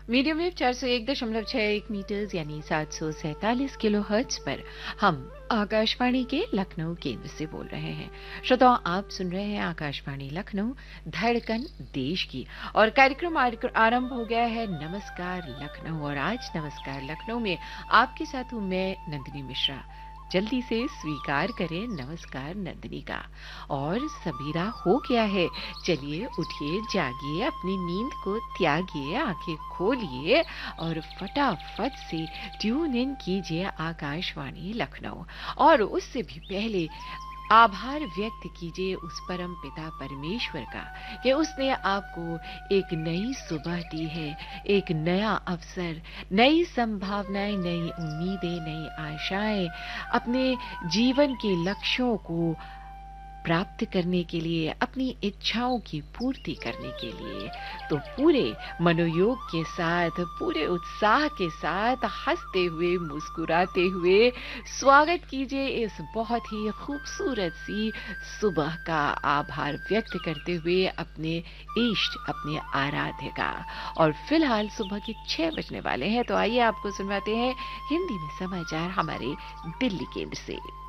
Medium wave 401.61 metres यानी 747 kilohertz पर हम आकाशवाणी के लखनऊ केंद्र से बोल रहे हैं। श्रोताओं, आप सुन रहे हैं आकाशवाणी लखनऊ, धड़कन देश की, और कार्यक्रम आरंभ हो गया है नमस्कार लखनऊ। और आज नमस्कार लखनऊ में आपके साथ हूं मैं, नंदिनी मिश्रा। जल्दी से स्वीकार करें नमस्कार नंदिनी का। और सबेरा हो गया है, चलिए उठिए, जागिए, अपनी नींद को त्यागिए, आंखें खोलिए और फटाफट से ट्यून इन कीजिए आकाशवाणी लखनऊ। और उससे भी पहले आभार व्यक्त कीजिए उस परम पिता परमेश्वर का कि उसने आपको एक नई सुबह दी है, एक नया अवसर, नई संभावनाएं, नई उम्मीदें, नई आशाएं, अपने जीवन के लक्ष्यों को प्राप्त करने के लिए, अपनी इच्छाओं की पूर्ति करने के लिए। तो पूरे मनोयोग के साथ, पूरे उत्साह के साथ, हंसते हुए, मुस्कुराते हुए स्वागत कीजिए इस बहुत ही खूबसूरत सी सुबह का, आभार व्यक्त करते हुए अपने इष्ट, अपने आराध्य का। और फिलहाल सुबह के 6 बजने वाले हैं, तो आइए आपको सुनवाते हैं हिंदी में समाचार हमारे दिल्ली केंद्र से।